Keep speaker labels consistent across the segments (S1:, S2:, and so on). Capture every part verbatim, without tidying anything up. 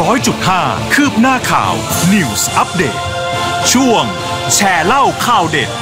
S1: ร้อยจุดห้าคืบหน้าข่าว News Update ช่วงแชร์เล่าข่าวเด็ด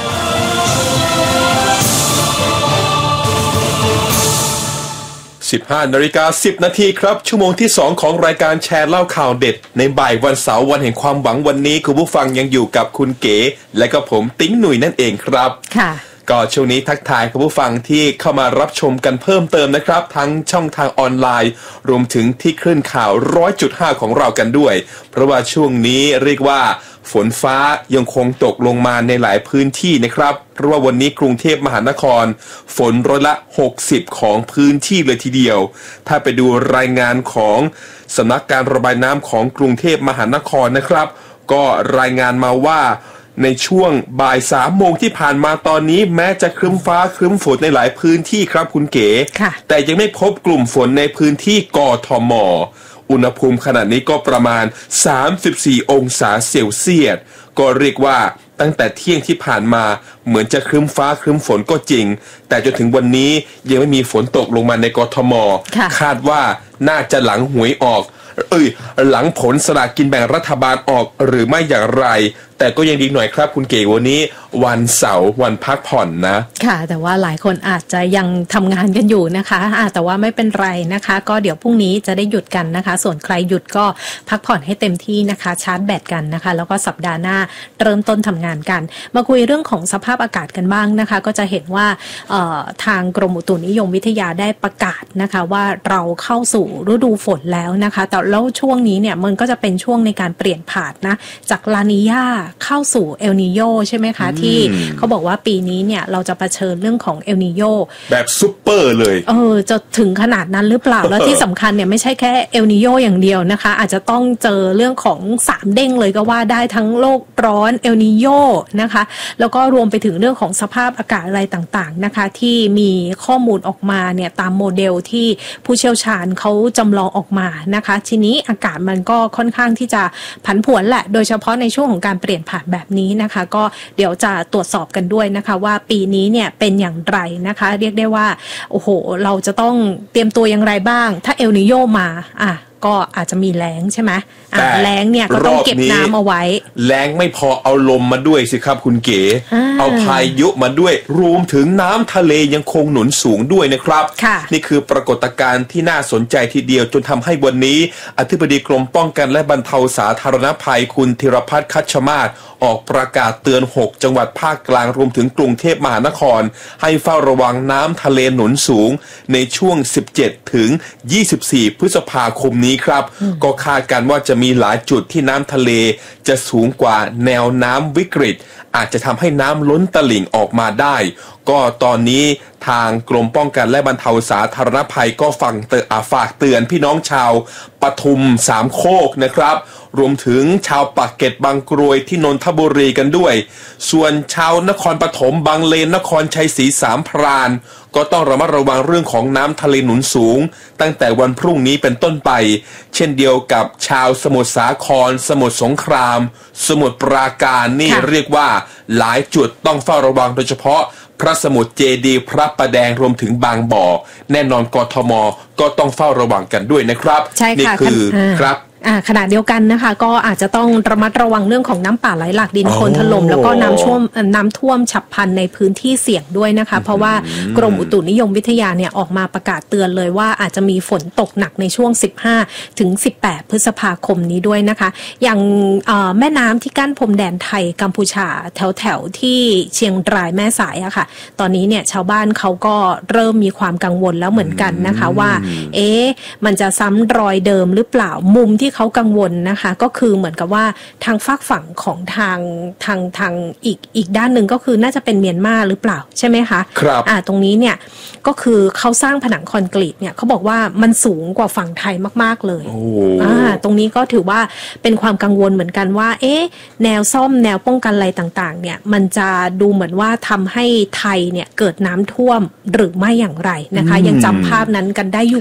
S2: สิบห้านาฬิกาสิบนาทีครับชั่วโมงที่สองของรายการแชร์เล่าข่าวเด็ดในบ่ายวันเสาร์วันแห่งความหวังวันนี้คุณผู้ฟังยังอยู่กับคุณเก๋และก็ผมติ๊งหนุ่ยนั่นเองครับค่ะก็ช่วงนี้ทักทายคุณผู้ฟังที่เข้ามารับชมกันเพิ่มเติมนะครับทั้งช่องทางออนไลน์รวมถึงที่คลื่นข่าว หนึ่งร้อยจุดห้า ของเรากันด้วยเพราะว่าช่วงนี้เรียกว่าฝนฟ้ายังคงตกลงมาในหลายพื้นที่นะครับเพราะว่าวันนี้กรุงเทพมหานครฝนร้อยละหกสิบของพื้นที่เลยทีเดียวถ้าไปดูรายงานของสำนักการระบายน้ำของกรุงเทพมหานครนะครับก็รายงานมาว่าในช่วงบ่ายสามโมงที่ผ่านมาตอนนี้แม้จะครึ้มฟ้าครึ้มฝนในหลายพื้นที่ครับคุณเก๋แต่ยังไม่พบกลุ่มฝนในพื้นที่กทม.อุณหภูมิขณะนี้ก็ประมาณสามสิบสี่องศาเซลเซียสก็เรียกว่าตั้งแต่เที่ยงที่ผ่านมาเหมือนจะครึ้มฟ้าครึ้มฝนก็จริงแต่จนถึงวันนี้ยังไม่มีฝนตกลงมาในกทม.คาดว่าน่าจะหลังหวยออกเอ้ยหลังผลสลากกินแบ่งรัฐบาลออกหรือไม่อย่างไรแต่ก็ยังดีหน่อยครับคุณเก๋วันนี้วันเสาร์วันพักผ่อนนะ
S3: ค่ะแต่ว่าหลายคนอาจจะยังทำงานกันอยู่นะคะแต่ว่าไม่เป็นไรนะคะก็เดี๋ยวพรุ่งนี้จะได้หยุดกันนะคะส่วนใครหยุดก็พักผ่อนให้เต็มที่นะคะชาร์จแบตกันนะคะแล้วก็สัปดาห์หน้าเริ่มต้นทำงานกันมาคุยเรื่องของสภาพอากาศกันบ้างนะคะก็จะเห็นว่าทางกรมอุตุนิยมวิทยาได้ประกาศนะคะว่าเราเข้าสู่ฤดูฝนแล้วนะคะแต่แล้วช่วงนี้เนี่ยมันก็จะเป็นช่วงในการเปลี่ยนผ่านนะจากลานีญาเข้าสู่เอลนีโญใช่ไหมคะที่เขาบอกว่าปีนี้เนี่ยเราจะเผชิญเรื่องของเอลนีโญ
S2: แบบซุปเปอร์เลย
S3: เออจะถึงขนาดนั้นหรือเปล่า แล้วที่สำคัญเนี่ยไม่ใช่แค่เอลนีโญอย่างเดียวนะคะอาจจะต้องเจอเรื่องของสามเด้งเลยก็ว่าได้ทั้งโลกร้อนเอลนีโญนะคะแล้วก็รวมไปถึงเรื่องของสภาพอากาศอะไรต่างๆนะคะที่มีข้อมูลออกมาเนี่ยตามโมเดลที่ผู้เชี่ยวชาญเขาจำลองออกมานะคะทีนี้อากาศมันก็ค่อนข้างที่จะผันผวนแหละโดยเฉพาะในช่วงของการเปลี่ยนผ่านแบบนี้นะคะก็เดี๋ยวจะตรวจสอบกันด้วยนะคะว่าปีนี้เนี่ยเป็นอย่างไรนะคะเรียกได้ว่าโอ้โหเราจะต้องเตรียมตัวอย่างไรบ้างถ้าเอลนีโญมาอ่ะก็อาจจะมีแล้งใช่ไหมแต่แล้งเนี่ยก็ต้องเก็บน้ำเอาไว้
S2: แล้งไม่พอเอาลมมาด้วยสิครับคุณเก๋เอาพายุมาด้วยรวมถึงน้ำทะเลยังคงหนุนสูงด้วยนะครับนี่คือปรากฏการณ์ที่น่าสนใจทีเดียวจนทำให้วันนี้อธิบดีกรมป้องกันและบรรเทาสาธารณภัยคุณธีรพัฒน์คัชมาศออกประกาศเตือนหกจังหวัดภาคกลางรวมถึงกรุงเทพมหานครให้เฝ้าระวังน้ำทะเลหนุนสูงในช่วงสิบเจ็ดถึงยี่สิบสี่พฤษภาคมนี้ครับก็คาดกันว่าจะมีหลายจุดที่น้ำทะเลจะสูงกว่าแนวน้ำวิกฤตอาจจะทำให้น้ำล้นตลิ่งออกมาได้ก็ตอนนี้ทางกรมป้องกันและบรรเทาสาธารณภัยก็ฟังเตือนฝากเตือนพี่น้องชาวปทุมสามโคกนะครับรวมถึงชาวปากเกร็ดบางกรวยที่นนทบุรีกันด้วยส่วนชาวนครปฐมบางเลนนครชัยศรีสามพรานก็ต้องระมัดระวังเรื่องของน้ำทะเลหนุนสูงตั้งแต่วันพรุ่งนี้เป็นต้นไปเช่นเดียวกับชาวสมุทรสาครสมุทรสงครามสมุทรปราการนี่เรียกว่าหลายจุดต้องเฝ้าระวังโดยเฉพาะพระสมุทรเจดีย์พระประแดงรวมถึงบางบ่อแน่นอนกทม.ก็ต้องเฝ้าระวังกันด้วยนะครับนี่คือครับ
S3: อ่าขณะเดียวกันนะคะก็อาจจะต้องระมัดระวังเรื่องของน้ำป่าไหลหลากดินโคลนถล่มแล้วก็น้ำท่วมน้ำท่วมฉับพลันในพื้นที่เสี่ยงด้วยนะคะเพราะว่ากรมอุตุนิยมวิทยาเนี่ยออกมาประกาศเตือนเลยว่าอาจจะมีฝนตกหนักในช่วงสิบห้าถึงสิบแปดพฤษภาคมนี้ด้วยนะคะอย่างแม่น้ำที่กั้นพรมแดนไทยกัมพูชาแถวแถวที่เชียงรายแม่สายอะค่ะตอนนี้เนี่ยชาวบ้านเขาก็เริ่มมีความกังวลแล้วเหมือนกันนะคะว่าเอ๊ะมันจะซ้ำรอยเดิมหรือเปล่ามุมที่เขากังวลนะคะก็คือเหมือนกับว่าทางฝากฝั่งของทางทางทางอีกอีกด้านหนึ่งก็คือน่าจะเป็นเมียนมาหรือเปล่าใช่ไหมคะ
S2: ครับ
S3: อ่าตรงนี้เนี่ยก็คือเขาสร้างผนังคอนกรีตเนี่ยเขาบอกว่ามันสูงกว่าฝั่งไทยมากๆเลยอ่าตรงนี้ก็ถือว่าเป็นความกังวลเหมือนกันว่าเอ๊ะแนวซ่อมแนวป้องกันอะไรต่างๆเนี่ยมันจะดูเหมือนว่าทำให้ไทยเนี่ยเกิดน้ำท่วมหรือไม่อย่างไรนะคะยังจำภาพนั้นกันได้อยู่